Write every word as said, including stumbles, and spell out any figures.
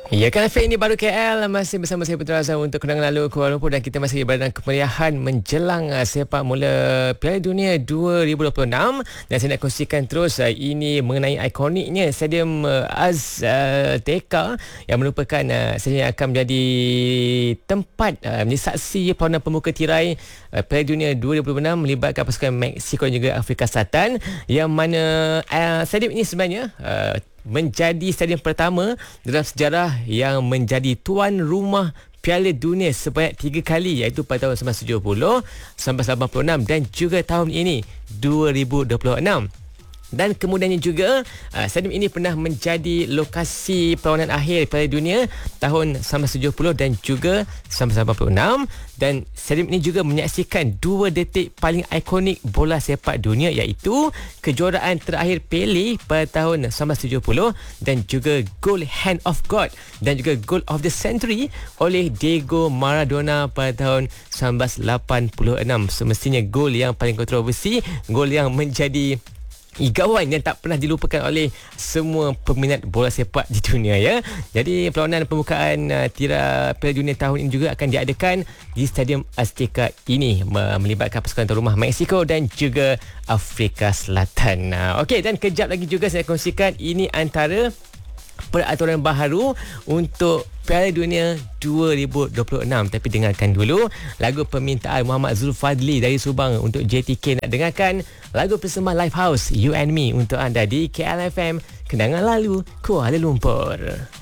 Ya, kan F ini baru K L masih bersama saya Putra Azhar untuk kenangan lalu Kuala Lumpur, dan kita masih berada dalam kemeriahan menjelang uh, sepak mula Piala Dunia dua ribu dua puluh enam, dan saya nak kongsikan terus uh, ini mengenai ikoniknya Stadium uh, Azteca yang merupakan uh, stadium yang akan menjadi tempat uh, menjadi saksi perlawanan pembuka tirai uh, Piala Dunia dua ribu dua puluh enam melibatkan pasukan Mexico dan juga Afrika Selatan, yang mana uh, stadium ini sebenarnya uh, menjadi stadium pertama dalam sejarah yang menjadi tuan rumah Piala Dunia sebanyak tiga kali, iaitu pada tahun sembilan belas tujuh puluh, sembilan belas lapan puluh enam dan juga tahun ini dua ribu dua puluh enam. Dan kemudiannya juga uh, stadium ini pernah menjadi lokasi perlawanan akhir Piala Dunia tahun sembilan belas tujuh puluh dan juga sembilan belas lapan puluh enam, dan stadium ini juga menyaksikan dua detik paling ikonik bola sepak dunia, iaitu kejuaraan terakhir Pele pada tahun sembilan belas tujuh puluh dan juga gol Hand of God dan juga gol of the century oleh Diego Maradona pada tahun sembilan belas lapan puluh enam. Semestinya gol yang paling kontroversi, gol yang menjadi igawan yang tak pernah dilupakan oleh semua peminat bola sepak di dunia, ya. Jadi perlawanan pembukaan uh, tirai Piala Dunia tahun ini juga akan diadakan di Stadium Azteca ini, melibatkan pasukan tuan rumah Mexico dan juga Afrika Selatan. Uh, Okey, dan kejap lagi juga saya kongsikan ini antara peraturan baharu untuk Piala Dunia dua ribu dua puluh enam. Tapi dengarkan dulu lagu permintaan Muhammad Zulfadli dari Subang untuk J T K. Nak dengarkan lagu persembahan Lifehouse You and Me untuk anda di K L F M Kenangan Lalu Kuala Lumpur.